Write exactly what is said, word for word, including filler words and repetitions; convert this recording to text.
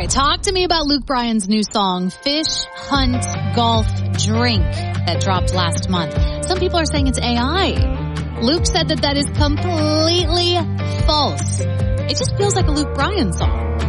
Talk to me about Luke Bryan's new song, Fish, Hunt, Golf, Drink, that dropped last month. Some people are saying it's A I. Luke said that that is completely false. It just feels like a Luke Bryan song.